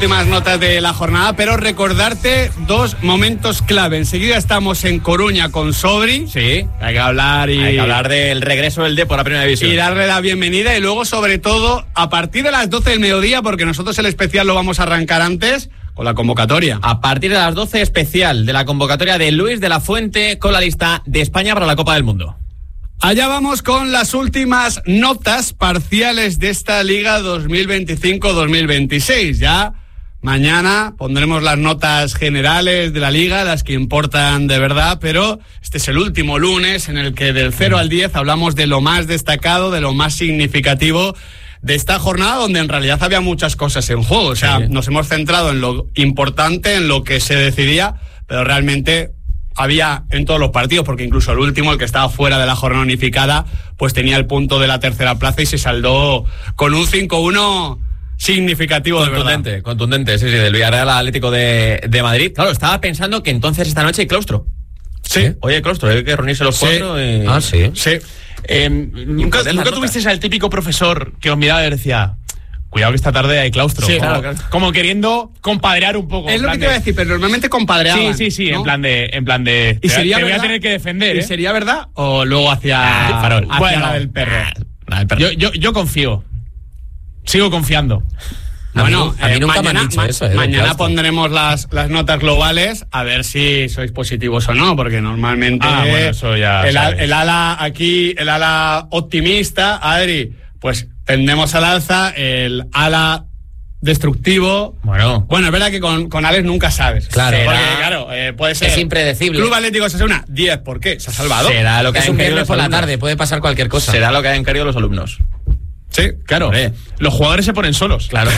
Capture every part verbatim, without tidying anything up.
Últimas notas de la jornada, pero recordarte dos momentos clave. Enseguida estamos en Coruña con Sobri. Sí. Hay que hablar y... Hay que hablar del regreso del Depor a la Primera División. Y darle la bienvenida, y luego, sobre todo, a partir de las doce del mediodía, porque nosotros el especial lo vamos a arrancar antes, con la convocatoria. A partir de las doce, especial de la convocatoria de Luis de la Fuente con la lista de España para la Copa del Mundo. Allá vamos con las últimas notas parciales de esta Liga dos mil veinticinco dos mil veintiséis. Ya mañana pondremos las notas generales de la Liga, las que importan de verdad, pero este es el último lunes en el que del cero al diez hablamos de lo más destacado, de lo más significativo de esta jornada, donde en realidad había muchas cosas en juego. O sea, sí. Nos hemos centrado en lo importante, en lo que se decidía, pero realmente había en todos los partidos, porque incluso el último, el que estaba fuera de la jornada unificada, pues tenía el punto de la tercera plaza y se saldó con un cinco uno significativo, contundente, de verdad. Contundente, sí, sí, del Villarreal Atlético de, de Madrid. Claro, estaba pensando que entonces esta noche hay claustro. Sí. ¿Sí? Oye, claustro, hay que reunirse los sí. cuatro y... Ah, sí. Sí. Eh, ¿Nunca, ¿nunca tuvisteis al típico profesor que os miraba y decía... Cuidado que esta tarde hay claustro. Sí, como, claro, claro. como queriendo compadrear un poco. Es lo que te iba a decir, pero normalmente compadreaban. Sí, sí, sí, ¿no? en plan de... En plan de ¿Y te, sería te voy verdad? a tener que defender, ¿eh? ¿Y sería verdad? ¿O luego hacia, ah, farol. hacia Bueno, la del perro? La del perro. Yo, yo, yo confío. Sigo confiando. A Bueno, mí, a mí eh, nunca mañana, me han dicho ma- eso. Eh, mañana pondremos las, las notas globales a ver si sois positivos o no, porque normalmente Ah, bueno, eso ya el, sabes. el ala aquí, el ala optimista, Adri, pues tendemos al alza, el ala destructivo. Bueno. Bueno, es verdad que con, con Alex nunca sabes. Claro. Porque, Será- claro, eh, puede ser. Es impredecible. Club Atlético Osasuna, diez, ¿por qué? ¿Se ha salvado? Será lo que Es hayan un querido viernes los por la alumnos. tarde, puede pasar cualquier cosa. Será lo que hayan querido los alumnos. Sí, Claro. Hombre. Los jugadores se ponen solos. Claro.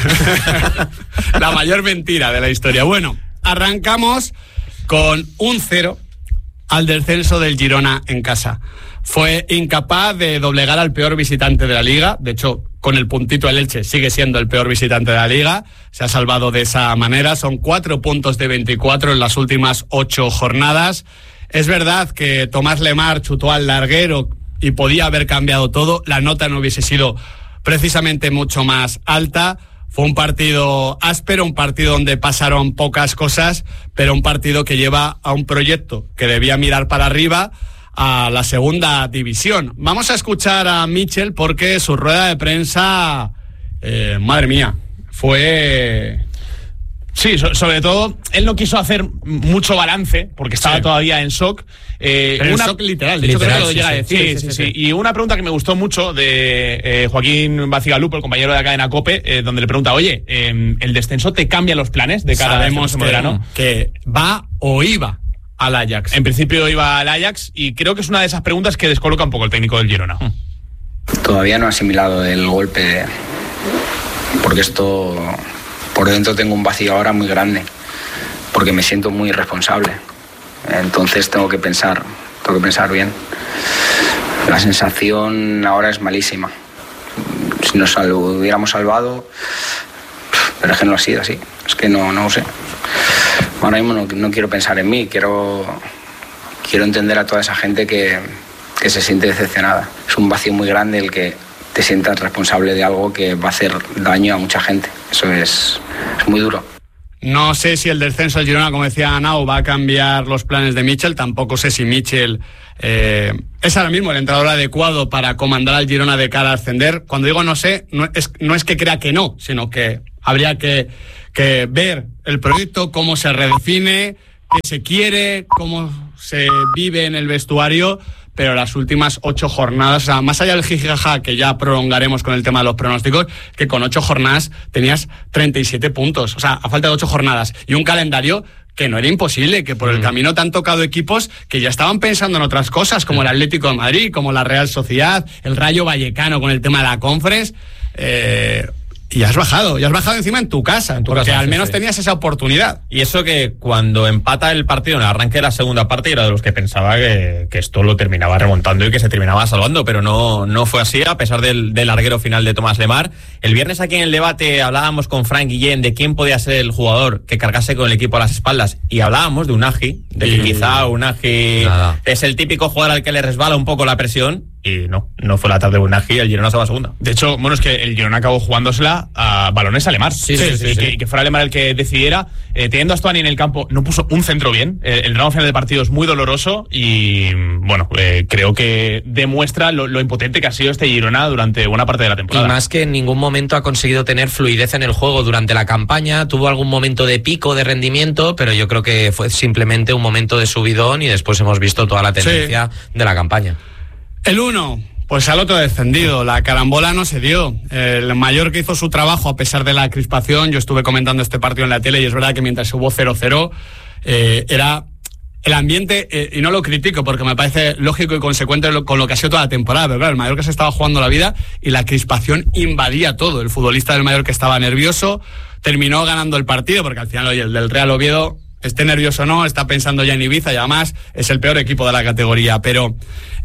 la mayor mentira de la historia. Bueno, arrancamos con un cero al descenso del Girona en casa. Fue incapaz de doblegar al peor visitante de la Liga. De hecho, con el puntito el Elche sigue siendo el peor visitante de la Liga. Se ha salvado de esa manera. Son cuatro puntos de veinticuatro en las últimas ocho jornadas. Es verdad que Tomás Lemar chutó al larguero y podía haber cambiado todo. La nota no hubiese sido precisamente mucho más alta. Fue un partido áspero, un partido donde pasaron pocas cosas, pero un partido que lleva a un proyecto que debía mirar para arriba, a la segunda división. Vamos a escuchar a Michel porque su rueda de prensa, eh, madre mía, fue... Sí, so- sobre todo, él no quiso hacer mucho balance, porque estaba Sí. todavía en shock. Eh, Pero en una... shock literal, de hecho, literal, creo que lo sí, llega a sí. decir. Sí, sí, sí. Y una pregunta que me gustó mucho de eh, Joaquín Bacigalupo, el compañero de la cadena COPE, eh, donde le pregunta, oye, eh, ¿el descenso te cambia los planes de cara a Sabemos este que, próximo verano? que va o iba al Ajax. En principio iba al Ajax y creo que es una de esas preguntas que descoloca un poco el técnico del Girona. Todavía no he asimilado el golpe, porque esto, por dentro tengo un vacío ahora muy grande, porque me siento muy irresponsable. Entonces tengo que pensar, tengo que pensar bien. La sensación ahora es malísima. Si nos sal- hubiéramos salvado, pero es que no ha sido así. Es que no, no sé. Ahora mismo no, no quiero pensar en mí, quiero, quiero entender a toda esa gente que, que se siente decepcionada. Es un vacío muy grande el que te sientas responsable de algo que va a hacer daño a mucha gente. Eso es, es muy duro. No sé si el descenso del Girona, como decía Anao, va a cambiar los planes de Michel. Tampoco sé si Michel eh, es ahora mismo el entrenador adecuado para comandar al Girona de cara a ascender. Cuando digo no sé, no es, no es que crea que no, sino que habría que, que ver el proyecto, cómo se redefine, qué se quiere, cómo se vive en el vestuario. Pero las últimas ocho jornadas, o sea, más allá del jijijaja que ya prolongaremos con el tema de los pronósticos, que con ocho jornadas tenías treinta y siete puntos, o sea, a falta de ocho jornadas, y un calendario que no era imposible, que por el camino te han tocado equipos que ya estaban pensando en otras cosas, como el Atlético de Madrid, como la Real Sociedad, el Rayo Vallecano con el tema de la Conference, eh... Y has bajado, y has bajado encima en tu casa, En tu porque casa, al sí, menos sí. tenías esa oportunidad. Y eso que cuando empata el partido en el arranque de la segunda parte, era de los que pensaba que, que esto lo terminaba remontando y que se terminaba salvando, pero no, no fue así, a pesar del, del larguero final de Tomás Lemar. El viernes aquí en el debate hablábamos con Frank Guillén de quién podía ser el jugador que cargase con el equipo a las espaldas, y hablábamos de Unagi, de que Y- quizá Unagi Nada. es el típico jugador al que le resbala un poco la presión, y no, no fue la tarde de Bunagi y el Girona se va a segunda. De hecho, bueno, es que el Girona acabó jugándosela a balones a Lemar. Sí, sí, sí, sí, y, sí. Que, y que fuera Lemar el que decidiera. Eh, teniendo a Stuani en el campo, no puso un centro bien. Eh, el drama final de partido es muy doloroso y, bueno, eh, creo que demuestra lo, lo impotente que ha sido este Girona durante buena parte de la temporada. Y más que en ningún momento ha conseguido tener fluidez en el juego durante la campaña. Tuvo algún momento de pico de rendimiento, pero yo creo que fue simplemente un momento de subidón y después hemos visto toda la tendencia sí. de la campaña. El uno, pues al otro descendido. La carambola no se dio. El Mallorca hizo su trabajo a pesar de la crispación. Yo estuve comentando este partido en la tele y es verdad que mientras hubo cero cero, eh, era el ambiente, eh, y no lo critico porque me parece lógico y consecuente con lo que ha sido toda la temporada, pero claro, el Mallorca se estaba jugando la vida y la crispación invadía todo. El futbolista del Mallorca estaba nervioso, terminó ganando el partido porque al final, oye, el del Real Oviedo, esté nervioso o no, está pensando ya en Ibiza y además es el peor equipo de la categoría. Pero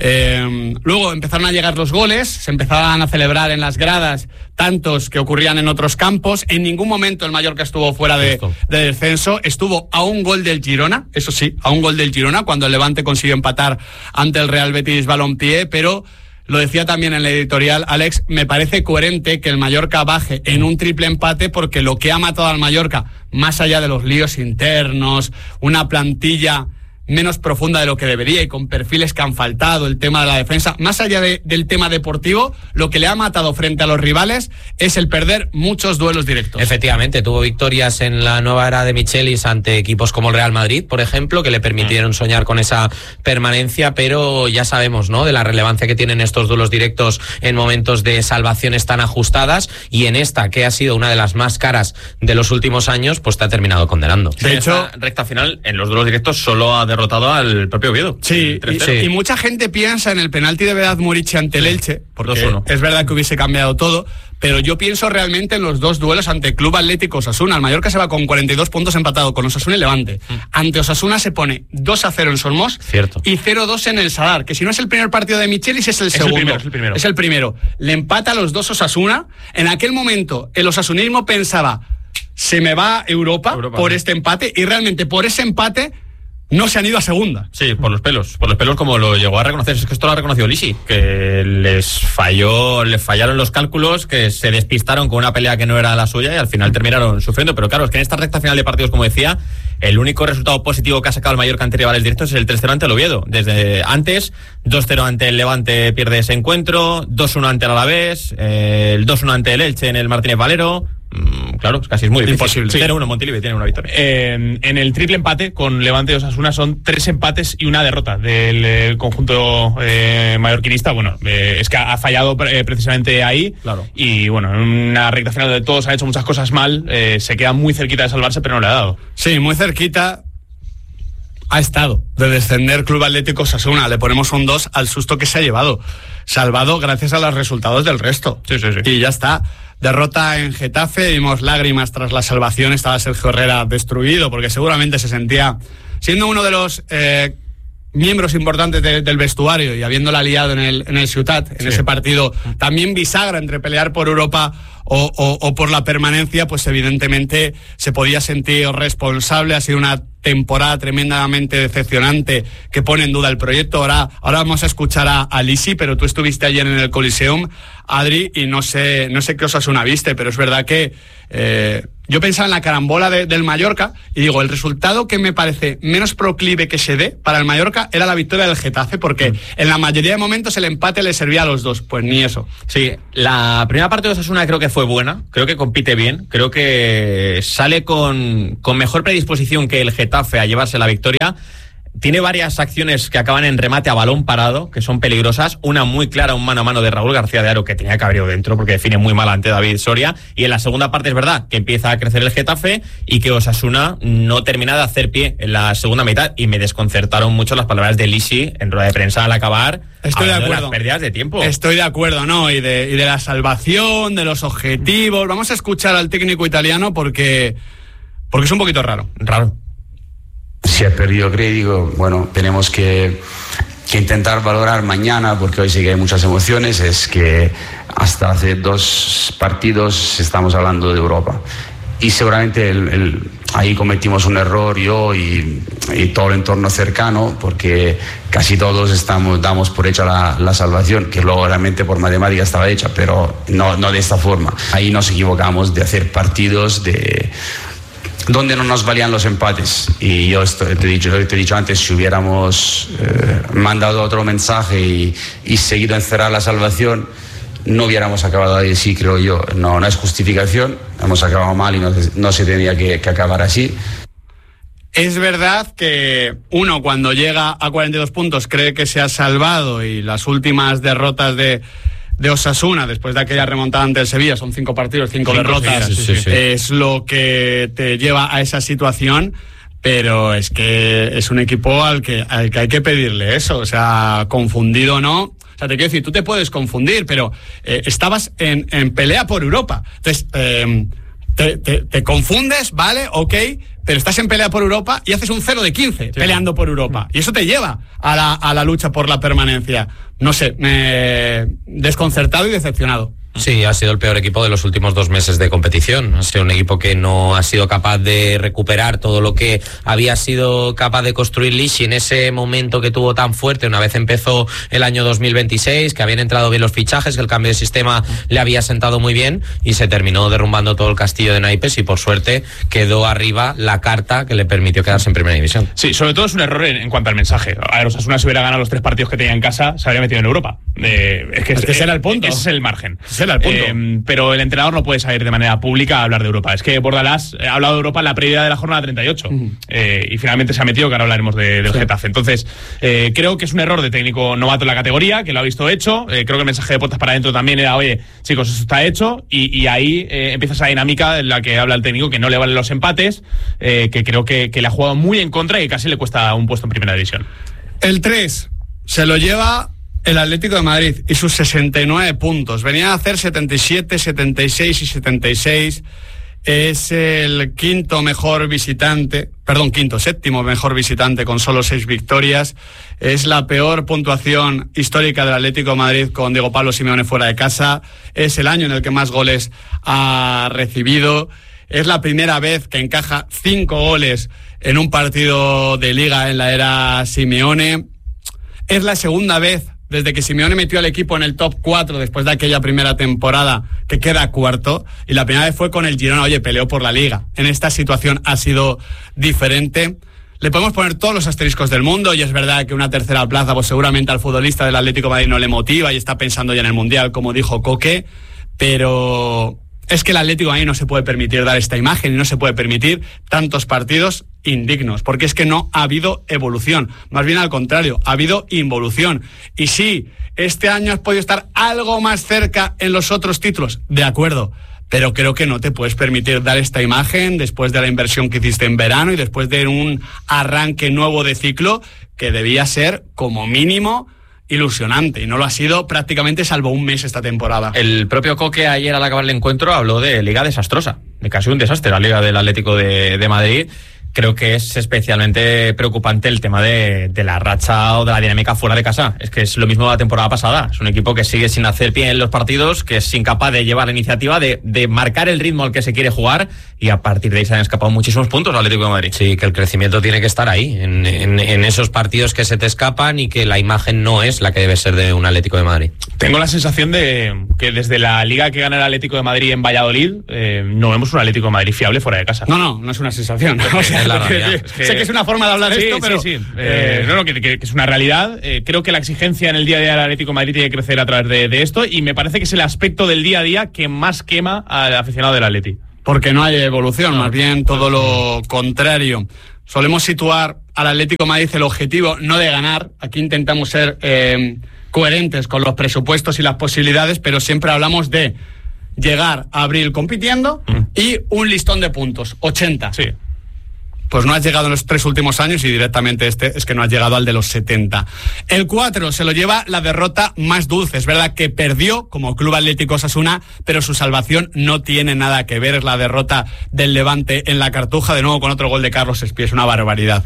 eh, luego empezaron a llegar los goles, se empezaban a celebrar en las gradas tantos que ocurrían en otros campos. En ningún momento el Mallorca estuvo fuera de, de descenso. Estuvo a un gol del Girona, eso sí, a un gol del Girona, cuando el Levante consiguió empatar ante el Real Betis Balompié, pero lo decía también en el editorial Alex, me parece coherente que el Mallorca baje en un triple empate porque lo que ha matado al Mallorca, más allá de los líos internos, una plantilla menos profunda de lo que debería y con perfiles que han faltado, el tema de la defensa, más allá de, del tema deportivo, lo que le ha matado frente a los rivales es el perder muchos duelos directos. Efectivamente, tuvo victorias en la nueva era de Michelis ante equipos como el Real Madrid, por ejemplo, que le permitieron soñar con esa permanencia, pero ya sabemos, ¿no?, de la relevancia que tienen estos duelos directos en momentos de salvaciones tan ajustadas, y en esta, que ha sido una de las más caras de los últimos años, pues te ha terminado condenando. De hecho, recta final, en los duelos directos solo ha derrotado al propio Oviedo. Sí, y, sí, y mucha gente piensa en el penalti de Vedat Murici ante el Elche, porque es verdad que hubiese cambiado todo, pero yo pienso realmente en los dos duelos ante Club Atlético Osasuna. El Mallorca se va con cuarenta y dos puntos empatado con Osasuna y Levante. Mm. Ante Osasuna se pone dos a cero en Solmos. Cierto. Y cero dos en el Sadar, que si no es el primer partido de Michelis es el es segundo. El primero, es el primero. Es el primero. Le empata a los dos Osasuna. En aquel momento el osasunismo pensaba, se me va Europa, Europa por ¿no? este empate, y realmente por ese empate no se han ido a segunda. Sí, por los pelos. Por los pelos, como lo llegó a reconocer. Es que esto lo ha reconocido Lisi, que les falló, les fallaron los cálculos, que se despistaron con una pelea que no era la suya y al final terminaron sufriendo. Pero claro, es que en esta recta final de partidos, como decía, el único resultado positivo que ha sacado el Mallorca ante rivales directos es el tres cero ante el Oviedo. Desde antes, dos cero ante el Levante pierde ese encuentro, dos uno ante el Alavés, eh, el dos uno ante el Elche en el Martínez Valero. Mm, claro, casi es muy difícil. Imposible. cero uno Montilivi tiene una victoria. Eh, en el triple empate con Levante y Osasuna son tres empates y una derrota del eh, conjunto eh, mallorquinista. Bueno, eh, es que ha fallado eh, precisamente ahí. Claro. Y bueno, en una recta final donde todos han hecho muchas cosas mal, eh, se queda muy cerquita de salvarse, pero no le ha dado. Sí, muy cerquita ha estado de descender Club Atlético Osasuna. Le ponemos un dos al susto que se ha llevado. Salvado gracias a los resultados del resto. Sí, sí, sí. Y ya está. Derrota en Getafe, vimos lágrimas tras la salvación, estaba Sergio Herrera destruido porque seguramente se sentía, siendo uno de los eh, miembros importantes de, del vestuario y habiéndola liado en el, en el Ciutat, en sí. ese partido, también bisagra entre pelear por Europa o, o, o por la permanencia, pues evidentemente se podía sentir responsable. Ha sido una temporada tremendamente decepcionante que pone en duda el proyecto. Ahora, ahora vamos a escuchar a, a Lisi, pero tú estuviste ayer en el Coliseum, Adri, y no sé, no sé qué Osasuna viste, pero es verdad que eh, yo pensaba en la carambola de, del Mallorca y digo, el resultado que me parece menos proclive que se dé para el Mallorca era la victoria del Getafe, porque mm. en la mayoría de momentos el empate le servía a los dos. Pues ni eso. Sí, la primera parte de Osasuna creo que fue buena, creo que compite bien, creo que sale con, con mejor predisposición que el Getafe a llevarse la victoria. Tiene varias acciones que acaban en remate a balón parado, que son peligrosas. Una muy clara, un mano a mano de Raúl García de Aro, que tenía que haber ido dentro porque define muy mal ante David Soria. Y en la segunda parte es verdad que empieza a crecer el Getafe y que Osasuna no termina de hacer pie en la segunda mitad. Y me desconcertaron mucho las palabras de Lisi en rueda de prensa al acabar. Estoy de acuerdo. De las pérdidas de tiempo. Estoy de acuerdo, ¿no? Y de, y de la salvación, de los objetivos. Vamos a escuchar al técnico italiano porque, porque es un poquito raro. Raro. Si ha perdido crédito, bueno, tenemos que, que intentar valorar mañana, porque hoy sí que hay muchas emociones. Es que hasta hace dos partidos estamos hablando de Europa y seguramente el, el, ahí cometimos un error yo y, y todo el entorno cercano, porque casi todos estamos, damos por hecha la, la salvación, que luego realmente por matemática estaba hecha, pero no, no de esta forma. Ahí nos equivocamos de hacer partidos de donde no nos valían los empates. Y yo esto, te, he dicho, te he dicho antes, si hubiéramos eh, mandado otro mensaje y, y seguido encerrar la salvación, no hubiéramos acabado ahí, sí, creo yo. No, no es justificación, hemos acabado mal y no, no se tenía que, que acabar así. Es verdad que uno cuando llega a cuarenta y dos puntos cree que se ha salvado, y las últimas derrotas de, de Osasuna, después de aquella remontada ante el Sevilla, son cinco partidos, cinco, cinco derrotas, sí, sí, sí. Es lo que te lleva a esa situación. Pero es que es un equipo al que, al que hay que pedirle eso, o sea, confundido o no. O sea, te quiero decir, tú te puedes confundir, pero eh, estabas en, en pelea por Europa. Entonces, eh, te, te, te confundes, ¿vale? Ok, pero estás en pelea por Europa y haces un cero de quince sí. peleando por Europa. Y eso te lleva a la, a la lucha por la permanencia. No sé, eh, desconcertado y decepcionado. Sí, ha sido el peor equipo de los últimos dos meses de competición. Ha sido un equipo que no ha sido capaz de recuperar todo lo que había sido capaz de construir Lishi en ese momento que tuvo tan fuerte una vez empezó el año dos mil veintiséis, que habían entrado bien los fichajes, que el cambio de sistema le había sentado muy bien, y se terminó derrumbando todo el castillo de naipes, y por suerte quedó arriba la carta que le permitió quedarse en primera división. Sí, sobre todo es un error en, en cuanto al mensaje. A ver, Osasuna, si hubiera ganado los tres partidos que tenía en casa, se habría metido en Europa. Eh, es que, es que ese era el punto. Ese es el margen. Al punto. Eh, pero el entrenador no puede salir de manera pública a hablar de Europa. Es que Bordalás ha hablado de Europa en la previa de la jornada treinta y ocho uh-huh. eh, y finalmente se ha metido, que ahora hablaremos de, del sí. Getafe. Entonces eh, creo que es un error de técnico novato en la categoría, que lo ha visto hecho. eh, Creo que el mensaje de puertas para adentro también era: oye, chicos, eso está hecho. Y, y ahí eh, empieza esa dinámica en la que habla el técnico, que no le valen los empates, eh, que creo que, que le ha jugado muy en contra y que casi le cuesta un puesto en primera división. El tres se lo lleva el Atlético de Madrid y sus sesenta y nueve puntos. Venía a hacer setenta y siete, setenta y seis y setenta y seis. Es el quinto mejor visitante, perdón, quinto, séptimo mejor visitante con solo seis victorias. Es la peor puntuación histórica del Atlético de Madrid con Diego Pablo Simeone fuera de casa. Es el año en el que más goles ha recibido. Es la primera vez que encaja cinco goles en un partido de liga en la era Simeone. Es la segunda vez desde que Simeone metió al equipo en el top cuatro después de aquella primera temporada que queda cuarto, y la primera vez fue con el Girona. Oye, peleó por la liga. En esta situación ha sido diferente. Le podemos poner todos los asteriscos del mundo, y es verdad que una tercera plaza pues seguramente al futbolista del Atlético de Madrid no le motiva y está pensando ya en el Mundial, como dijo Coque, pero es que el Atlético de Madrid no se puede permitir dar esta imagen y no se puede permitir tantos partidos indignos, porque es que no ha habido evolución, más bien al contrario, ha habido involución. Y sí, este año has podido estar algo más cerca en los otros títulos, de acuerdo, pero creo que no te puedes permitir dar esta imagen después de la inversión que hiciste en verano y después de un arranque nuevo de ciclo que debía ser como mínimo ilusionante, y no lo ha sido prácticamente salvo un mes esta temporada. El propio Coque ayer al acabar el encuentro habló de liga desastrosa, de casi un desastre la liga del Atlético de, de Madrid. Creo que es especialmente preocupante el tema de, de la racha o de la dinámica fuera de casa. Es que es lo mismo de la temporada pasada. Es un equipo que sigue sin hacer pie en los partidos, que es incapaz de llevar la iniciativa, de, de marcar el ritmo al que se quiere jugar, y a partir de ahí se han escapado muchísimos puntos al Atlético de Madrid. Sí, que el crecimiento tiene que estar ahí, en, en, en esos partidos que se te escapan, y que la imagen no es la que debe ser de un Atlético de Madrid. Tengo la sensación de que desde la liga que gana el Atlético de Madrid en Valladolid, eh, no vemos un Atlético de Madrid fiable fuera de casa. No, no, no es una sensación. O sea, es la realidad. Es que, sé que es una forma de hablar sí, esto, sí, pero... Sí, sí. Eh, no, no, que, que, que es una realidad. Eh, creo que la exigencia en el día a día del Atlético de Madrid tiene que crecer a través de, de esto, y me parece que es el aspecto del día a día que más quema al aficionado del Atleti. Porque no hay evolución, no. Más bien todo lo contrario. Solemos situar al Atlético de Madrid el objetivo no de ganar. Aquí intentamos ser eh, coherentes con los presupuestos y las posibilidades, pero siempre hablamos de llegar a abril compitiendo mm. y un listón de puntos, ochenta. Sí. Pues no has llegado en los tres últimos años, y directamente este es que no has llegado al de los setenta. El cuatro se lo lleva la derrota más dulce. Es verdad que perdió como Club Atlético Osasuna, pero su salvación no tiene nada que ver. Es la derrota del Levante en la Cartuja, de nuevo con otro gol de Carlos Espí. Es una barbaridad, ¿eh?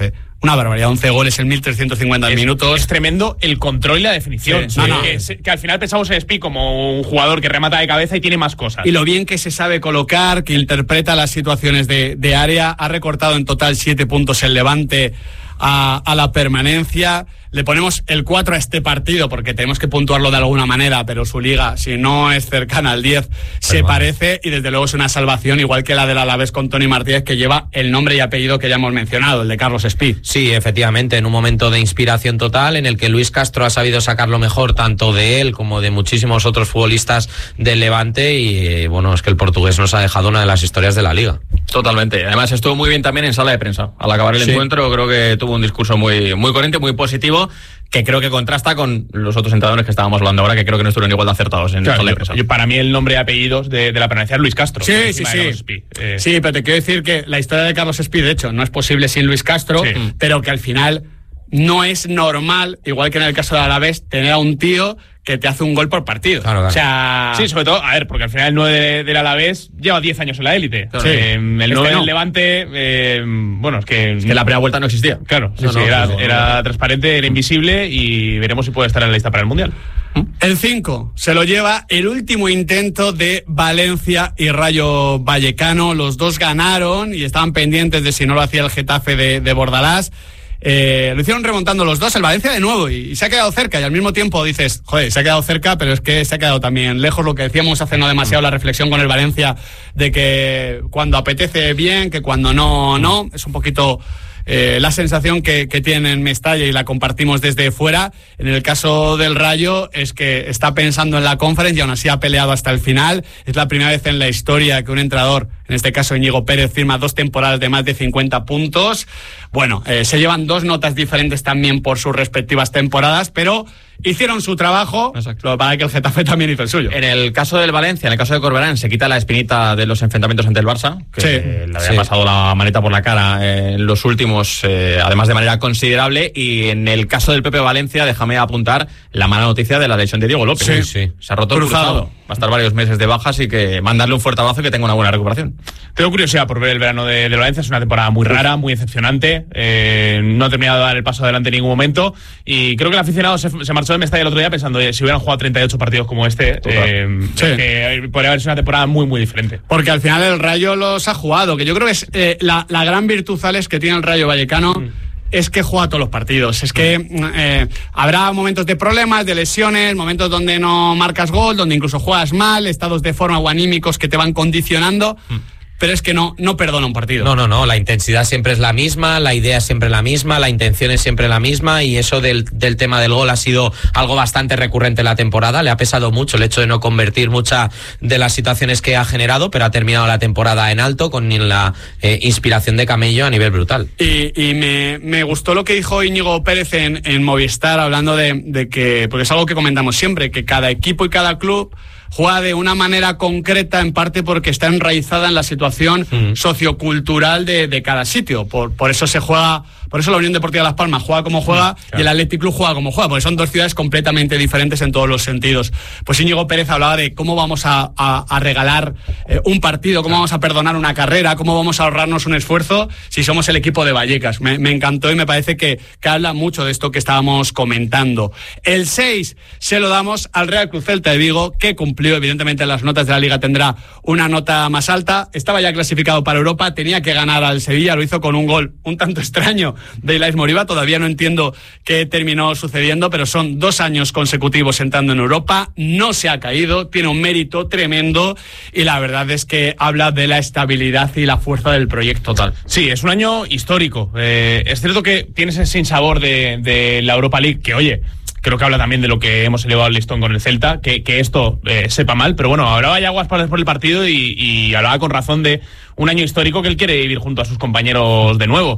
una barbaridad, once goles en mil trescientos cincuenta es, minutos. Es tremendo el control y la definición. Sí, no, sí. no, que, es, que al final pensamos en Spi como un jugador que remata de cabeza y tiene más cosas. Y lo bien que se sabe colocar, que interpreta las situaciones de, de área, ha recortado en total siete puntos el Levante a, a la permanencia. Le ponemos el cuatro a este partido porque tenemos que puntuarlo de alguna manera, pero su liga, si no es cercana al diez, se parece, y desde luego es una salvación, igual que la del Alavés con Toni Martínez, que lleva el nombre y apellido que ya hemos mencionado, el de Carlos Espí. Sí, efectivamente, en un momento de inspiración total en el que Luis Castro ha sabido sacar lo mejor tanto de él como de muchísimos otros futbolistas del Levante, y bueno, es que el portugués nos ha dejado una de las historias de la liga. Totalmente. Además estuvo muy bien también en sala de prensa. Al acabar el sí. encuentro creo que tuvo un discurso muy, muy coherente, muy positivo, que creo que contrasta con los otros entrenadores que estábamos hablando ahora, que creo que no estuvieron igual de acertados en claro, sala de yo, prensa. Yo, para mí el nombre y apellidos de, de la permanencia es Luis Castro. Sí, sí, sí. Eh. Sí, pero te quiero decir que la historia de Carlos Espí, de hecho, no es posible sin Luis Castro, sí. pero que al final no es normal, igual que en el caso de Alavés, tener a un tío que te hace un gol por partido. Claro, claro. O sea, sí, sobre todo, a ver, porque al final el nueve de, del Alavés lleva diez años en la élite. Claro. Sí. Eh, el este nueve no. del Levante, eh, bueno, es que... Es que la primera vuelta no existía. Claro, sí, no, sí, no, era, no, no, era no. transparente, era invisible, y veremos si puede estar en la lista para el Mundial. El cinco se lo lleva el último intento de Valencia y Rayo Vallecano. Los dos ganaron y estaban pendientes de si no lo hacía el Getafe de, de Bordalás. Eh, lo hicieron remontando los dos, el Valencia de nuevo, y, y se ha quedado cerca, y al mismo tiempo dices, joder, se ha quedado cerca, pero es que se ha quedado también lejos. Lo que decíamos hace no demasiado, la reflexión con el Valencia, de que cuando apetece bien, que cuando no, no, es un poquito... Eh, la sensación que, que tiene en Mestalla, y la compartimos desde fuera. En el caso del Rayo es que está pensando en la Conference y aún así ha peleado hasta el final. Es la primera vez en la historia que un entrenador, en este caso Íñigo Pérez, firma dos temporadas de más de cincuenta puntos. Bueno, eh, se llevan dos notas diferentes también por sus respectivas temporadas, pero hicieron su trabajo. Exacto. Lo que pasa es que el Getafe también hizo el suyo. En el caso del Valencia, en el caso de Corberán, se quita la espinita de los enfrentamientos ante el Barça, que sí. eh, le había sí. pasado la maneta por la cara eh, en los últimos, eh, además de manera considerable. Y en el caso del Pepe Valencia, déjame apuntar la mala noticia de la lesión de Diego López. Sí, sí. Se ha roto el cruzado. Va a estar varios meses de bajas, y que mandarle un fuerte abrazo y que tenga una buena recuperación. Tengo curiosidad por ver el verano de, de Valencia. Es una temporada muy rara, muy decepcionante. Eh, no ha terminado de dar el paso adelante en ningún momento. Y creo que el aficionado se, se marchó de Mestalla el otro día pensando, oye, si hubieran jugado treinta y ocho partidos como este, eh, sí. que podría haber sido una temporada muy, muy diferente. Porque al final el Rayo los ha jugado, que yo creo que es eh, la, la gran virtud, Alex, que tiene el Rayo Vallecano. Mm. Es que juega todos los partidos. Es que eh, habrá momentos de problemas, de lesiones, momentos donde no marcas gol, donde incluso juegas mal, estados de forma o anímicos que te van condicionando. Mm. Pero es que no, no perdona un partido. No, no, no, la intensidad siempre es la misma, la idea es siempre la misma, la intención es siempre la misma, y eso del, del tema del gol ha sido algo bastante recurrente en la temporada. Le ha pesado mucho el hecho de no convertir muchas de las situaciones que ha generado, pero ha terminado la temporada en alto con la eh, inspiración de Camello a nivel brutal. Y, y me, me gustó lo que dijo Íñigo Pérez en, en Movistar, hablando de, de que, porque es algo que comentamos siempre, que cada equipo y cada club juega de una manera concreta, en parte porque está enraizada en la situación mm. sociocultural de, de cada sitio. Por, por eso se juega, por eso la Unión Deportiva Las Palmas juega como juega, mm, claro. y el Athletic Club juega como juega, porque son dos ciudades completamente diferentes en todos los sentidos. Pues Íñigo Pérez hablaba de cómo vamos a, a, a regalar eh, un partido, cómo claro. vamos a perdonar una carrera, cómo vamos a ahorrarnos un esfuerzo si somos el equipo de Vallecas. Me, me encantó, y me parece que, que habla mucho de esto que estábamos comentando. El seis se lo damos al Real Cruz Celta de Vigo, que cumplió. Evidentemente, en las notas de la Liga tendrá una nota más alta. Estaba ya clasificado para Europa, tenía que ganar al Sevilla, lo hizo con un gol un tanto extraño de Ilaix Moriba. Todavía no entiendo qué terminó sucediendo, pero son dos años consecutivos entrando en Europa. No se ha caído, tiene un mérito tremendo, y la verdad es que habla de la estabilidad y la fuerza del proyecto total. Sí, es un año histórico. Eh, es cierto que tienes ese sinsabor de, de la Europa League, que oye, creo que habla también de lo que hemos elevado al listón con el Celta, que, que esto eh, sepa mal, pero bueno, hablaba ya Guaspares por el partido, y, y hablaba con razón de un año histórico que él quiere vivir junto a sus compañeros de nuevo.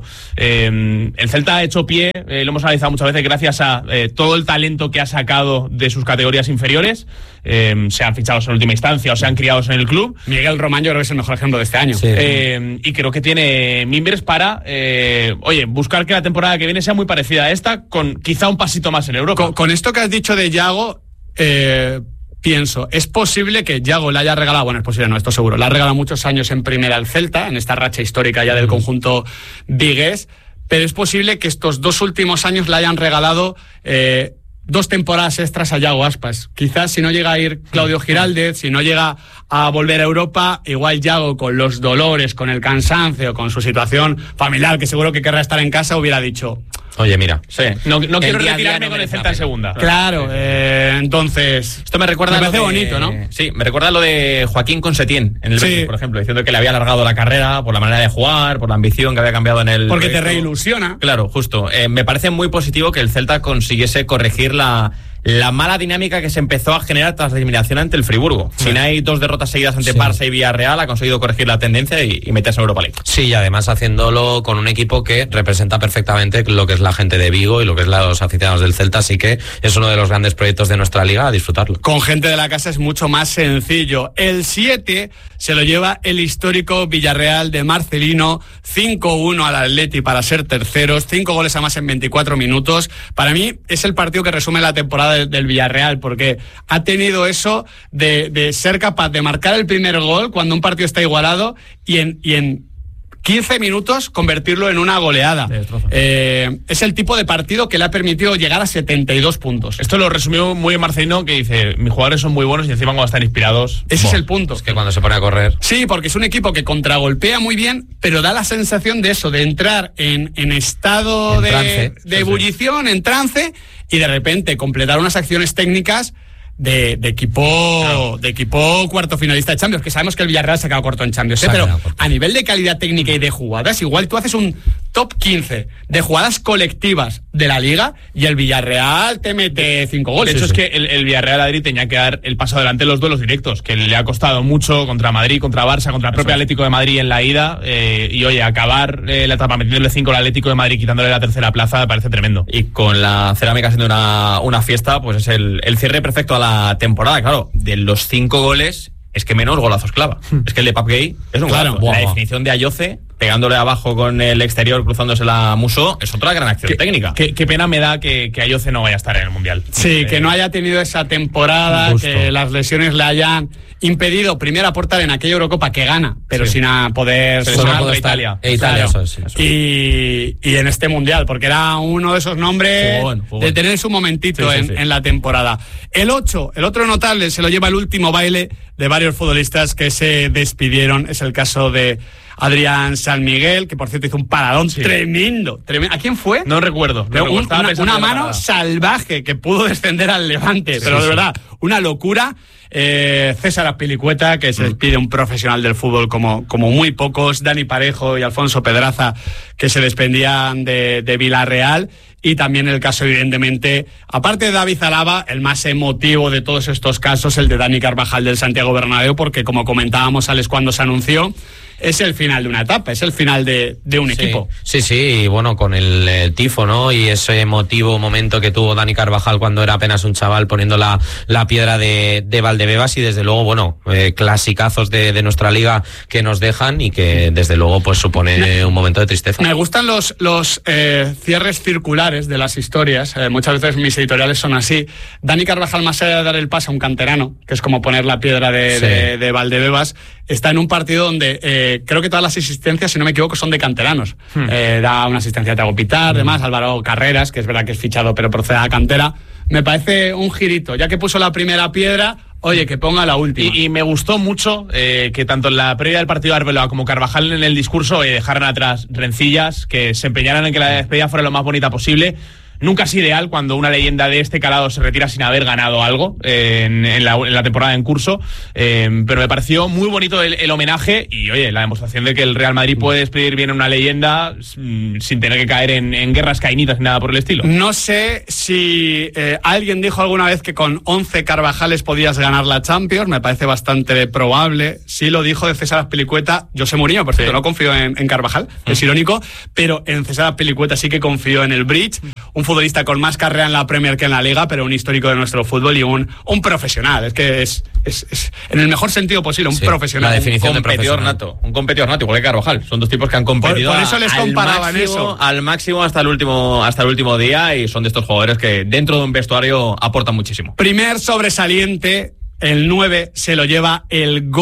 Eh, el Celta ha hecho pie, eh, lo hemos analizado muchas veces, gracias a eh, todo el talento que ha sacado de sus categorías inferiores, eh, sean fichados en última instancia o sean criados en el club. Miguel Román yo creo que es el mejor ejemplo de este año. Sí. Eh, y creo que tiene mimbres para, eh, oye, buscar que la temporada que viene sea muy parecida a esta, con quizá un pasito más en Europa. Con, con esto que has dicho de Yago, eh, pienso, es posible que Yago le haya regalado, bueno, es posible, no, esto seguro, le ha regalado muchos años en primera al Celta, en esta racha histórica ya del conjunto vigués, pero es posible que estos dos últimos años le hayan regalado eh, dos temporadas extras a Yago Aspas. Quizás si no llega a ir Claudio Giraldez, si no llega a volver a Europa, igual Yago, con los dolores, con el cansancio, con su situación familiar, que seguro que querrá estar en casa, hubiera dicho... Oye, mira, sí, no, no quiero día retirarme no con el Celta en segunda. Claro, eh, entonces... Esto me recuerda... Me parece de, bonito, ¿no? Sí, me recuerda lo de Joaquín con Setién en el Sí. Betis, por ejemplo, diciendo que le había alargado la carrera por la manera de jugar, por la ambición que había cambiado en el... Porque te proyecto. reilusiona. Claro, justo. Eh, me parece muy positivo que el Celta consiguiese corregir la... la mala dinámica que se empezó a generar tras la eliminación ante el Friburgo. Sí. Sin hay dos derrotas seguidas ante Sí. Barça y Villarreal, ha conseguido corregir la tendencia y, y meterse en Europa League. Sí, y además haciéndolo con un equipo que representa perfectamente lo que es la gente de Vigo y lo que es los aficionados del Celta, así que es uno de los grandes proyectos de nuestra liga, a disfrutarlo. Con gente de la casa es mucho más sencillo. El siete se lo lleva el histórico Villarreal de Marcelino, cinco uno al Atleti para ser terceros, cinco goles a más en veinticuatro minutos. Para mí es el partido que resume la temporada de, del Villarreal, porque ha tenido eso de, de ser capaz de marcar el primer gol cuando un partido está igualado y en... Y en quince minutos convertirlo en una goleada. Eh, es el tipo de partido que le ha permitido llegar a setenta y dos puntos. Esto lo resumió muy bien Marcelino, que dice, mis jugadores son muy buenos y encima cuando están inspirados... Ese Buah. es el punto. Es que cuando se pone a correr... Sí, porque es un equipo que contragolpea muy bien, pero da la sensación de eso, de entrar en, en estado En de, trance. de Sí, ebullición, en trance, y de repente completar unas acciones técnicas de, de equipo claro. de equipo cuarto finalista de Champions, que sabemos que el Villarreal se ha quedado corto en Champions, ¿eh? Pero a nivel de calidad técnica y de jugadas, igual tú haces un top quince de jugadas colectivas de la Liga y el Villarreal te mete cinco goles. De hecho, sí, es sí. que el, el Villarreal Madrid tenía que dar el paso adelante en los duelos directos, que le ha costado mucho contra Madrid, contra Barça, contra el propio Atlético de Madrid en la ida, eh, y oye, acabar eh, la etapa metiéndole cinco al Atlético de Madrid, quitándole la tercera plaza, me parece tremendo. Y con la Cerámica siendo una, una fiesta, pues es el, el cierre perfecto a la temporada. Claro, de los cinco goles, es que menos golazos clava. Es que el de Pape Gay es un claro, golazo. La definición de Ayoce, pegándole abajo con el exterior, cruzándose la Musso, es otra gran acción qué, técnica. Qué, qué pena me da que, que Ayoce no vaya a estar en el Mundial. Sí, eh, que no haya tenido esa temporada, justo. Que las lesiones le hayan impedido primero aportar en aquella Eurocopa que gana, pero sí. sin a poder sonar contra Italia. Italia, Italia eso, eso, eso. Y, y en este Mundial, porque era uno de esos nombres fugón, fugón. de tener su momentito sí, sí, en, sí. en la temporada. El ocho, el otro notable, se lo lleva el último baile de varios futbolistas que se despidieron. Es el caso de Adrián San Miguel, que por cierto hizo un paradón sí. tremendo, tremendo. ¿A quién fue? No recuerdo. No un, recuerdo. Una, una mano salvaje que pudo descender al Levante, sí, pero de sí. verdad, una locura. Eh, César Azpilicueta, que se despide, un profesional del fútbol como, como muy pocos, Dani Parejo y Alfonso Pedraza, que se despedían de, de Villarreal, y también el caso, evidentemente, aparte de David Alaba, el más emotivo de todos estos casos, el de Dani Carvajal del Santiago Bernabéu, porque como comentábamos, Alex, cuando se anunció, es el final de una etapa, es el final de, de un sí, equipo. Sí, sí, y bueno, con el, el tifo, ¿no? Y ese emotivo momento que tuvo Dani Carvajal cuando era apenas un chaval poniendo la, la piedra de, de Valdebebas, y desde luego, bueno, eh, clasicazos de, de nuestra liga que nos dejan y que desde luego pues supone me, un momento de tristeza. Me gustan los, los eh, cierres circulares de las historias, eh, muchas veces mis editoriales son así. Dani Carvajal, más allá de dar el pase a un canterano, que es como poner la piedra de, sí. de, de Valdebebas, está en un partido donde eh, creo que todas las asistencias, si no me equivoco, son de canteranos. Hmm. Eh, da una asistencia a Thiago Pitar, hmm. además Álvaro Carreras, que es verdad que es fichado pero procede a la cantera. Me parece un girito, ya que puso la primera piedra, oye, que ponga la última. Y, y me gustó mucho eh, que tanto en la previa del partido de Arbeloa como Carvajal en el discurso eh, dejaran atrás rencillas, que se empeñaran en que la despedida fuera lo más bonita posible. Nunca es ideal cuando una leyenda de este calado se retira sin haber ganado algo eh, en, en, la, en la temporada en curso, eh, pero me pareció muy bonito el, el homenaje y, oye, la demostración de que el Real Madrid puede despedir bien a una leyenda mm, sin tener que caer en, en guerras caínitas ni nada por el estilo. No sé si eh, alguien dijo alguna vez que con once Carvajales podías ganar la Champions, me parece bastante probable. Sí lo dijo de César Azpilicueta, José Mourinho, por cierto, sí. no confío en, en Carvajal, mm. es irónico, pero en César Azpilicueta sí que confío en el Bridge, un futbolista con más carrera en la Premier que en la Liga, pero un histórico de nuestro fútbol y un, un profesional. Es que es, es, es en el mejor sentido posible, un sí, profesional. La definición un de competidor nato. Un competidor nato, igual que Carvajal. Son dos tipos que han competido por, por eso les a, comparaban al máximo, eso. al máximo hasta el último hasta el último día, y son de estos jugadores que dentro de un vestuario aportan muchísimo. Primer sobresaliente, el nueve se lo lleva el gol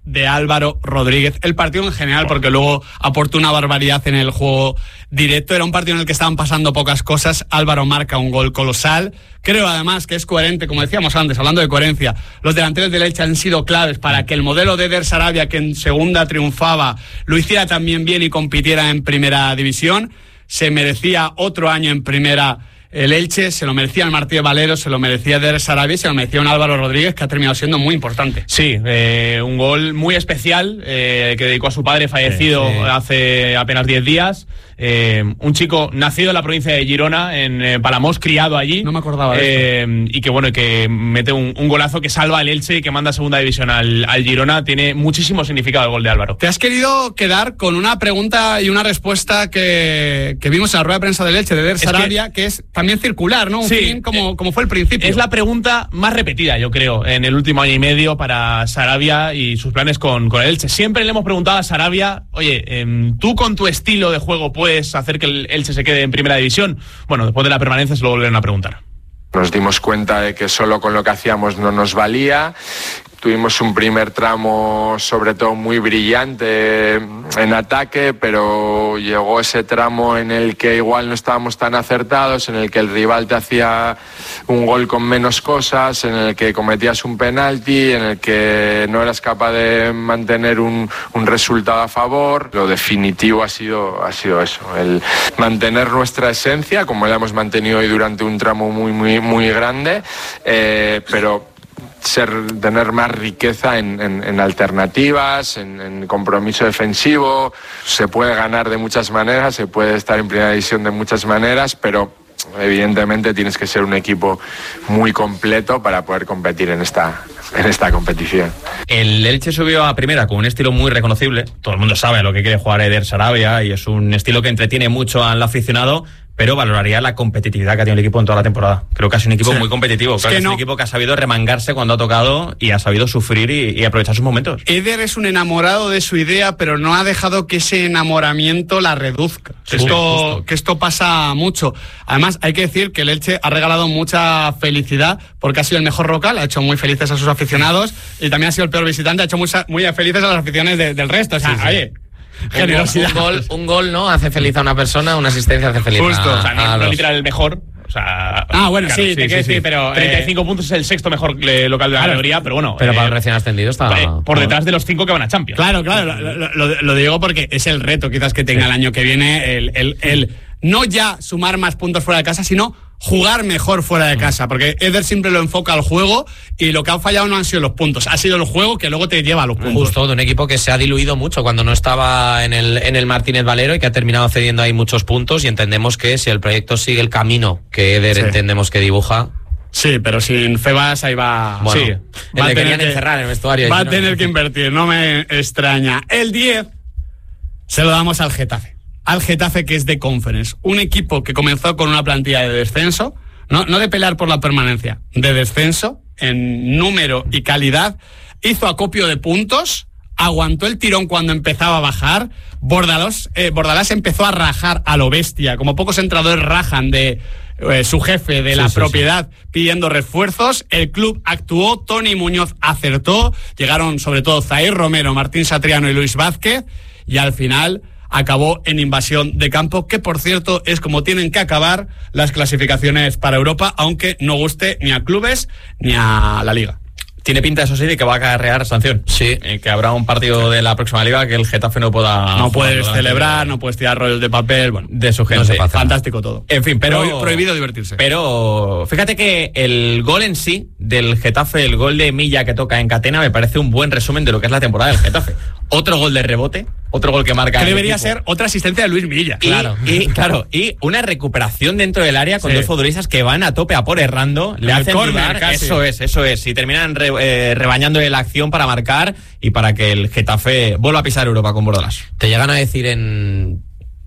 de Álvaro Rodríguez. El partido en general, porque luego aportó una barbaridad en el juego directo. Era un partido en el que estaban pasando pocas cosas. Álvaro marca un gol colosal. Creo además que es coherente, como decíamos antes, hablando de coherencia. Los delanteros del Elche han sido claves para que el modelo de Eder Sarabia, que en segunda triunfaba, lo hiciera también bien y compitiera en primera división. Se merecía otro año en primera el Elche, se lo merecía el Martí de Valero, se lo merecía Eder Sarabia y se lo merecía un Álvaro Rodríguez que ha terminado siendo muy importante. Sí, eh, un gol muy especial eh, que dedicó a su padre fallecido sí, sí. hace apenas diez días. Eh, un chico nacido en la provincia de Girona, en eh, Palamós, criado allí. No me acordaba de eh, esto. Y que bueno, que mete un, un golazo que salva al Elche y que manda a segunda división al, al Girona. Tiene muchísimo significado el gol de Álvaro. Te has querido quedar con una pregunta y una respuesta que, que vimos en la rueda de prensa del Elche de Eder Sarabia, que, que es también circular, ¿no? Un sí, fin como, como fue el principio. Es la pregunta más repetida, yo creo, en el último año y medio para Sarabia y sus planes con, con el Elche. Siempre le hemos preguntado a Sarabia, oye, eh, tú con tu estilo de juego puedes hacer que el Elche se quede en primera división. Bueno, después de la permanencia se lo volvieron a preguntar. Nos dimos cuenta de que solo con lo que hacíamos no nos valía. Tuvimos un primer tramo sobre todo muy brillante en ataque, pero llegó ese tramo en el que igual no estábamos tan acertados, en el que el rival te hacía un gol con menos cosas, en el que cometías un penalti, en el que no eras capaz de mantener un, un resultado a favor. Lo definitivo ha sido, ha sido eso, el mantener nuestra esencia, como la hemos mantenido hoy durante un tramo muy, muy, muy grande, eh, pero ser, tener más riqueza en, en, en alternativas, en, en compromiso defensivo. Se puede ganar de muchas maneras, se puede estar en primera división de muchas maneras, pero evidentemente tienes que ser un equipo muy completo para poder competir en esta, en esta competición. El Elche subió a primera con un estilo muy reconocible. Todo el mundo sabe a lo que quiere jugar Eder Sarabia y es un estilo que entretiene mucho al aficionado, pero valoraría la competitividad que ha tenido el equipo en toda la temporada. Creo que ha sido un equipo sí. muy competitivo. Creo es que, que no. es un equipo que ha sabido remangarse cuando ha tocado y ha sabido sufrir y, y aprovechar sus momentos. Eder es un enamorado de su idea, pero no ha dejado que ese enamoramiento la reduzca. Sí, esto, justo. Que esto pasa mucho. Además, hay que decir que el Elche ha regalado mucha felicidad porque ha sido el mejor local, ha hecho muy felices a sus aficionados y también ha sido el peor visitante, ha hecho muy, muy felices a las aficiones de, del resto. O sea, sí, sí. oye... Generosidad. Un gol, un gol, ¿no? Hace feliz a una persona, una asistencia hace feliz Justo, a, o sea, no, a no los... literal el mejor. O sea, ah, bueno, claro, sí, te sí, quiero sí, decir, sí. pero... treinta y cinco eh, puntos es el sexto mejor eh, local de la categoría, pero bueno... Pero eh, para el recién ascendido está... Eh, por detrás de los cinco que van a Champions. Claro, claro, lo, lo, lo digo porque es el reto quizás que tenga sí. el año que viene, el, el, el no ya sumar más puntos fuera de casa, sino jugar mejor fuera de casa, porque Eder siempre lo enfoca al juego y lo que ha fallado no han sido los puntos, ha sido el juego que luego te lleva a los puntos. Justo, de un equipo que se ha diluido mucho cuando no estaba en el, en el Martínez Valero y que ha terminado cediendo ahí muchos puntos, y entendemos que si el proyecto sigue el camino que Eder sí. entendemos que dibuja... Sí, pero sin Febas ahí va... Bueno, sí, va le querían que, encerrar en el vestuario. Va a tener no, que invertir, no me extraña. El diez se lo damos al Getafe. Al Getafe, que es de Conference, un equipo que comenzó con una plantilla de descenso, no, no de pelear por la permanencia, de descenso en número y calidad, hizo acopio de puntos, aguantó el tirón cuando empezaba a bajar, Bordalás, eh, Bordalás empezó a rajar a lo bestia, como pocos entrenadores rajan de eh, su jefe de la sí, propiedad sí, sí. pidiendo refuerzos, el club actuó, Tony Muñoz acertó, llegaron sobre todo Zair Romero, Martín Satriano y Luis Vázquez, y al final... acabó en invasión de campo, que por cierto es como tienen que acabar las clasificaciones para Europa, aunque no guste ni a clubes ni a la liga. Tiene pinta, eso sí, de que va a acarrear sanción. Sí. Eh, que habrá un partido de la próxima liga que el Getafe no pueda... No puedes celebrar, de... no puedes tirar rollos de papel, bueno, de su gente. No fantástico todo. En fin, pero... Pro, prohibido divertirse. Pero fíjate que el gol en sí del Getafe, el gol de Milla que toca en Catena, me parece un buen resumen de lo que es la temporada del Getafe. Otro gol de rebote, otro gol que marca... Que debería ser otra asistencia de Luis Milla. Y, claro. Y, claro, y una recuperación dentro del área con sí. dos futbolistas que van a tope a por errando, le hacen dudar. Eso es, eso es. Y terminan re, eh, rebañando la acción para marcar y para que el Getafe vuelva a pisar Europa con Bordalás. Te llegan a decir en...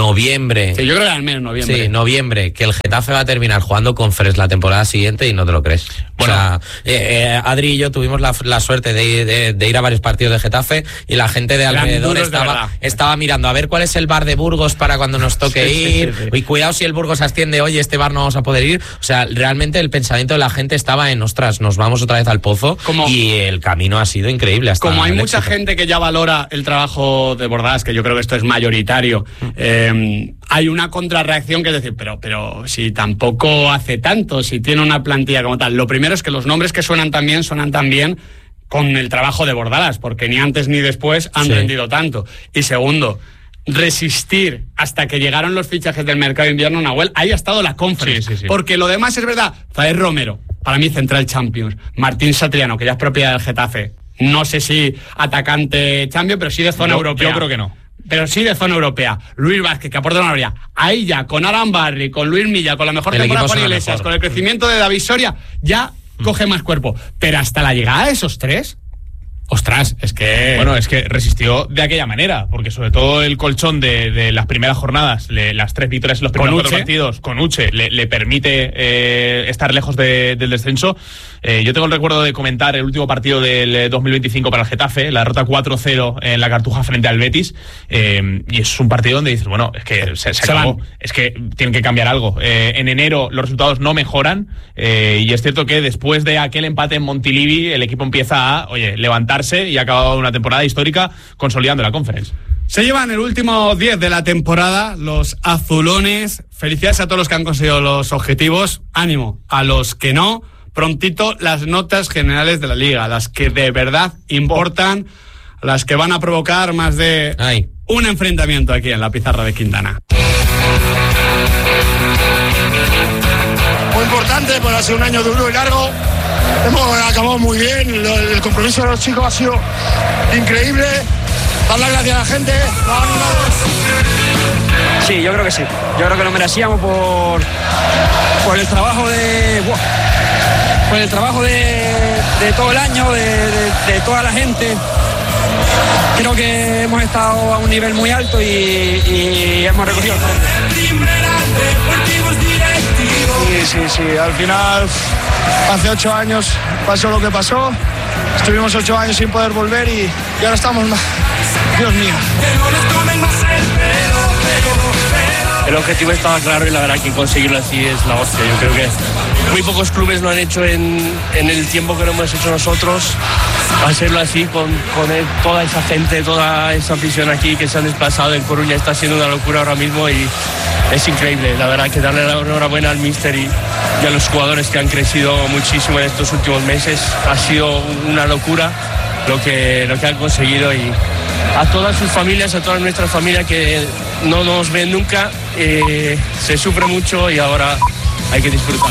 noviembre. Sí, yo creo que al menos noviembre. Sí, noviembre, que el Getafe va a terminar jugando con Fres la temporada siguiente y no te lo crees. Bueno, o sea, eh, eh, Adri y yo tuvimos la, la suerte de, de, de ir a varios partidos de Getafe y la gente de alrededor estaba, de estaba mirando a ver cuál es el bar de Burgos para cuando nos toque sí, ir. Sí, sí, sí. Y cuidado si el Burgos asciende, oye, este bar no vamos a poder ir. O sea, realmente el pensamiento de la gente estaba en, ostras, nos vamos otra vez al pozo. Como, y el camino ha sido increíble. Hasta como hay mucha éxito. gente que ya valora el trabajo de Bordalás, que yo creo que esto es mayoritario, eh, hay una contrarreacción que es decir, pero, pero si tampoco hace tanto, si tiene una plantilla como tal. Lo primero es que los nombres que suenan tan bien, suenan tan bien con el trabajo de Bordalás, porque ni antes ni después han sí. rendido tanto. Y segundo, resistir hasta que llegaron los fichajes del mercado de invierno, Nahuel, ahí ha estado la Conference, sí, sí, sí. porque lo demás es verdad. Zaer Romero, para mí Central Champions, Martín Satriano, que ya es propiedad del Getafe, no sé si atacante Champions, pero sí de zona yo, europea. Yo creo que no. Pero sí de zona europea. Luis Vázquez, que aporta una mayoría. Ahí ya, con Alan Barry, con Luis Milla, con la mejor el temporada con Iglesias, con el crecimiento de David Soria, ya mm. coge más cuerpo. Pero hasta la llegada de esos tres... Ostras, es que... Bueno, es que resistió de aquella manera, porque sobre todo el colchón de, de las primeras jornadas, le, las tres victorias en los primeros cuatro partidos, con Uche, le, le permite eh, estar lejos de, del descenso. Eh, yo tengo el recuerdo de comentar el último partido del dos mil veinticinco para el Getafe, la derrota cuatro cero en la Cartuja frente al Betis, eh, y es un partido donde dices, bueno, es que se, se, se acabó, van. es que tienen que cambiar algo. Eh, en enero los resultados no mejoran, eh, y es cierto que después de aquel empate en Montilivi, el equipo empieza a, oye, levantarse y ha acabado una temporada histórica consolidando la Conference. Se llevan el último diez de la temporada los azulones. Felicidades a todos los que han conseguido los objetivos. Ánimo a los que no. Prontito las notas generales de la liga, las que de verdad importan, las que van a provocar más de Ay. un enfrentamiento aquí en la pizarra de Quintana. Muy importante, pues ha sido un año duro y largo. Hemos acabado muy bien, el compromiso de los chicos ha sido increíble. Dar las gracias a la gente. Sí, yo creo que sí. Yo creo que lo merecíamos por, por el trabajo de wow, por el trabajo de, de todo el año, de, de, de toda la gente. Creo que hemos estado a un nivel muy alto y, y hemos recogido. Sí, sí, sí. Al final, hace ocho años pasó lo que pasó. Estuvimos ocho años sin poder volver y, y ahora estamos más. Dios mío. El objetivo estaba claro y la verdad que conseguirlo así es la hostia. Yo creo que muy pocos clubes lo han hecho en, en el tiempo que lo hemos hecho nosotros. Hacerlo así con, con el, toda esa gente, toda esa afición aquí que se han desplazado en Coruña está siendo una locura ahora mismo y es increíble. La verdad que darle la enhorabuena al míster y, y a los jugadores que han crecido muchísimo en estos últimos meses. Ha sido una locura lo que, lo que han conseguido y a todas sus familias, a toda nuestra familia que no nos ven nunca, eh, se sufre mucho y ahora hay que disfrutar.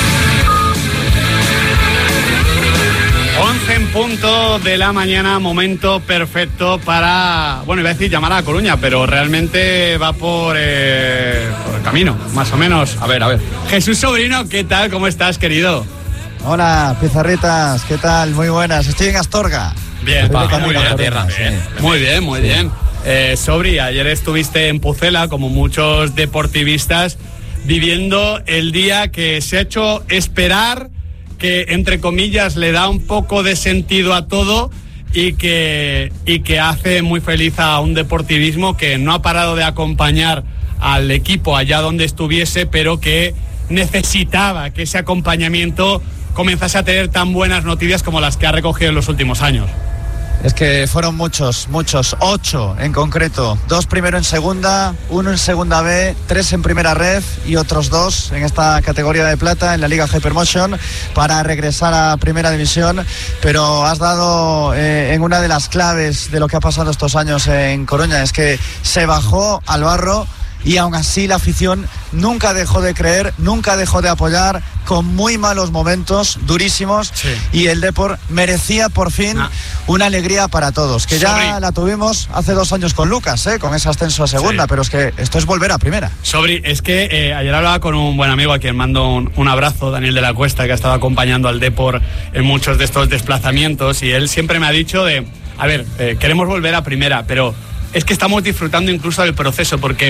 once en punto de la mañana, momento perfecto para, bueno, iba a decir llamar a Coruña, pero realmente va por, eh, por el camino, más o menos. A ver, a ver. Jesús Sobrino, ¿qué tal? ¿Cómo estás, querido? Hola, pizarritas, ¿qué tal? Muy buenas, estoy en Astorga. Bien, Pa, muy bien, tierra. Bien. Muy bien, muy sí. bien. Eh, Sobri, ayer estuviste en Pucela, como muchos deportivistas, viviendo el día que se ha hecho esperar, que entre comillas le da un poco de sentido a todo y que, y que hace muy feliz a un deportivismo que no ha parado de acompañar al equipo allá donde estuviese, pero que necesitaba que ese acompañamiento comenzase a tener tan buenas noticias como las que ha recogido en los últimos años. Es que fueron muchos, muchos, ocho en concreto, dos primero en segunda, uno en segunda B, tres en primera ref y otros dos en esta categoría de plata en la Liga Hypermotion para regresar a primera división, pero has dado eh, en una de las claves de lo que ha pasado estos años en Coruña, es que se bajó al barro y aún así la afición nunca dejó de creer, nunca dejó de apoyar, con muy malos momentos, durísimos, sí. Y el Depor merecía por fin ah. una alegría para todos, que ya Sobri. La tuvimos hace dos años con Lucas, ¿eh? Con ese ascenso a segunda, sí. Pero es que esto es volver a primera. Sobri, es que eh, ayer hablaba con un buen amigo a quien mando un, un abrazo, Daniel de la Cuesta, que ha estado acompañando al Depor en muchos de estos desplazamientos, y él siempre me ha dicho de, a ver, eh, queremos volver a primera, pero es que estamos disfrutando incluso del proceso, porque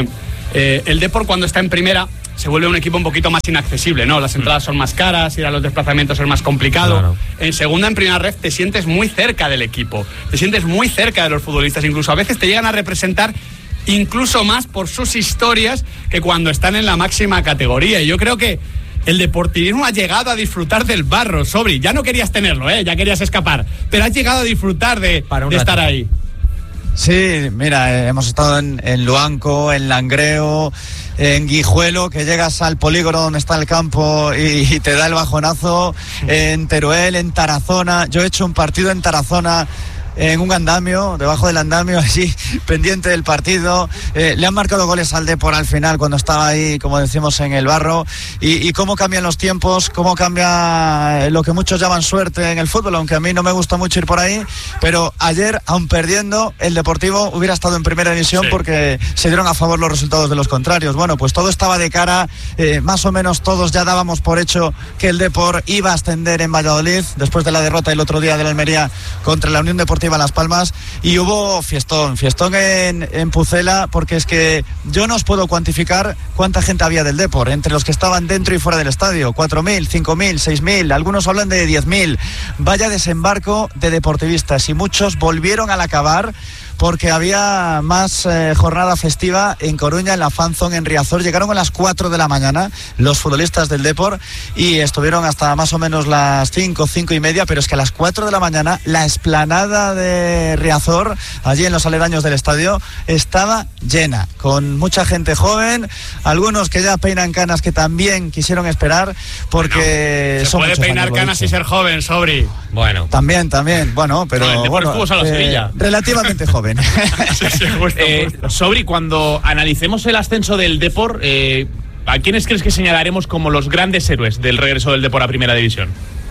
Eh, el Depor, cuando está en primera, se vuelve un equipo un poquito más inaccesible, ¿no? Las entradas son más caras, ir a los desplazamientos es más complicado. Claro. En segunda, en primera red, te sientes muy cerca del equipo, te sientes muy cerca de los futbolistas, incluso a veces te llegan a representar incluso más por sus historias que cuando están en la máxima categoría. Y yo creo que el deportivismo ha llegado a disfrutar del barro, Sobri. Ya no querías tenerlo, ¿eh? Ya querías escapar, pero has llegado a disfrutar de, de estar ahí. Sí, mira, eh, hemos estado en, en Luanco, en Langreo, en Guijuelo, que llegas al polígono donde está el campo y, y te da el bajonazo, en Teruel, en Tarazona. Yo he hecho un partido en Tarazona en un andamio, debajo del andamio, así, pendiente del partido. Eh, le han marcado goles al Depor al final cuando estaba ahí, como decimos, en el barro. Y, y cómo cambian los tiempos, cómo cambia lo que muchos llaman suerte en el fútbol, aunque a mí no me gusta mucho ir por ahí. Pero ayer, aun perdiendo, el Deportivo hubiera estado en primera división, sí, porque se dieron a favor los resultados de los contrarios. Bueno, pues todo estaba de cara, eh, más o menos todos ya dábamos por hecho que el Depor iba a ascender en Valladolid, después de la derrota el otro día de la Almería contra la Unión Deportiva a Las Palmas, y hubo fiestón, fiestón en, en Pucela, porque es que yo no os puedo cuantificar cuánta gente había del Depor, entre los que estaban dentro y fuera del estadio, cuatro mil, cinco mil, seis mil, algunos hablan de diez mil. Vaya desembarco de deportivistas, y muchos volvieron al acabar porque había más eh, jornada festiva en Coruña, en la Fan Zone, en Riazor. Llegaron a las cuatro de la mañana los futbolistas del Depor y estuvieron hasta más o menos las cinco, cinco y media, pero es que a las cuatro de la mañana la explanada de Riazor, allí en los aledaños del estadio, estaba llena, con mucha gente joven, algunos que ya peinan canas que también quisieron esperar, porque bueno, se son puede peinar años, canas y ser joven, Sobri. Bueno. También, también, bueno, pero no, el Depor bueno, estuvo a la eh, Sevilla. Relativamente joven. Sí, sí, justo, eh, justo. Sobri, cuando analicemos el ascenso del Depor, eh, ¿a quiénes crees que señalaremos como los grandes héroes del regreso del Depor a Primera División?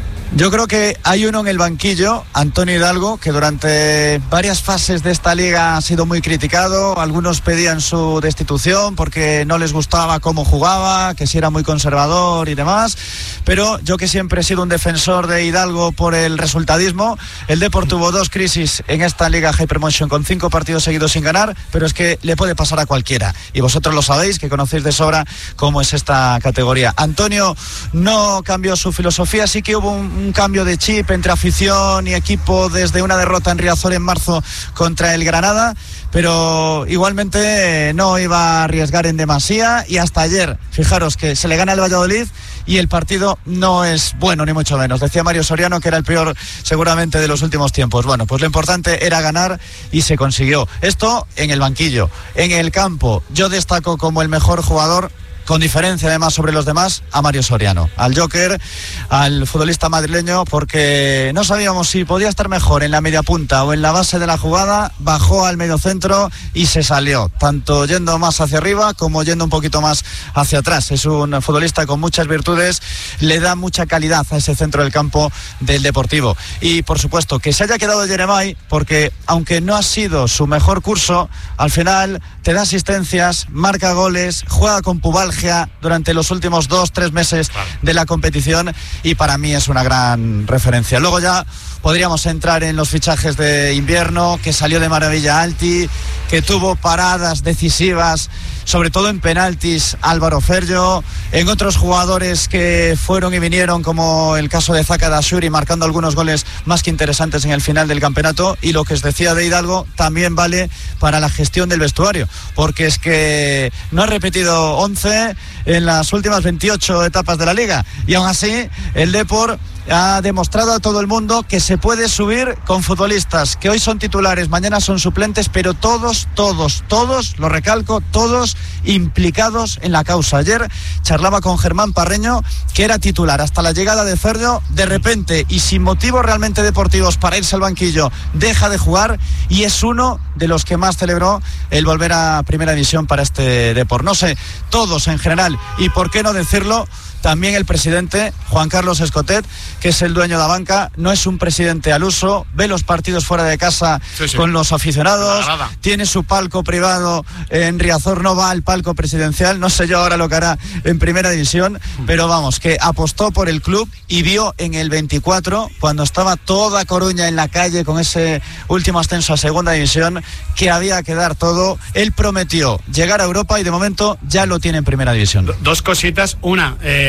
Yo creo que hay uno en el banquillo, Antonio Hidalgo, que durante varias fases de esta liga ha sido muy criticado. Algunos pedían su destitución porque no les gustaba cómo jugaba, que si era muy conservador y demás. Pero yo, que siempre he sido un defensor de Hidalgo por el resultadismo, el Depor tuvo dos crisis en esta liga Hypermotion con cinco partidos seguidos sin ganar, pero es que le puede pasar a cualquiera. Y vosotros lo sabéis, que conocéis de sobra cómo es esta categoría. Antonio no cambió su filosofía, sí que hubo un un cambio de chip entre afición y equipo desde una derrota en Riazor en marzo contra el Granada, pero igualmente no iba a arriesgar en demasía, y hasta ayer, fijaros que se le gana el Valladolid y el partido no es bueno, ni mucho menos. Decía Mario Soriano que era el peor seguramente de los últimos tiempos. Bueno, pues lo importante era ganar y se consiguió. Esto en el banquillo. En el campo, yo destaco como el mejor jugador, con diferencia además sobre los demás, a Mario Soriano, al Joker, al futbolista madrileño, porque no sabíamos si podía estar mejor en la media punta o en la base de la jugada. Bajó al medio centro y se salió, tanto yendo más hacia arriba como yendo un poquito más hacia atrás. Es un futbolista con muchas virtudes, le da mucha calidad a ese centro del campo del Deportivo. Y por supuesto que se haya quedado Jeremai, porque aunque no ha sido su mejor curso, al final te da asistencias, marca goles, juega con pubalgia durante los últimos dos, tres meses de la competición, y para mí es una gran referencia. Luego ya podríamos entrar en los fichajes de invierno, que salió de maravilla Alti, que tuvo paradas decisivas, sobre todo en penaltis, Álvaro Ferro, en otros jugadores que fueron y vinieron, como el caso de Zaka Dashuri, marcando algunos goles más que interesantes en el final del campeonato. Y lo que os decía de Hidalgo también vale para la gestión del vestuario, porque es que no ha repetido once en las últimas veintiocho etapas de la liga, y aún así el Depor ha demostrado a todo el mundo que se puede subir con futbolistas que hoy son titulares, mañana son suplentes, pero todos, todos, todos, lo recalco, todos implicados en la causa. Ayer charlaba con Germán Parreño, que era titular hasta la llegada de Ferro, de repente y sin motivos realmente deportivos para irse al banquillo, deja de jugar, y es uno de los que más celebró el volver a Primera División para este Depor. No sé, todos en general, y por qué no decirlo, también el presidente, Juan Carlos Escotet, que es el dueño de la banca. No es un presidente al uso, ve los partidos fuera de casa, sí, sí, con los aficionados, tiene su palco privado en Riazor, no va al palco presidencial, no sé yo ahora lo que hará en primera división, pero vamos, que apostó por el club y vio en el veinticuatro, cuando estaba toda Coruña en la calle con ese último ascenso a segunda división, que había que dar todo. Él prometió llegar a Europa y de momento ya lo tiene en primera división. Dos cositas, una... Eh...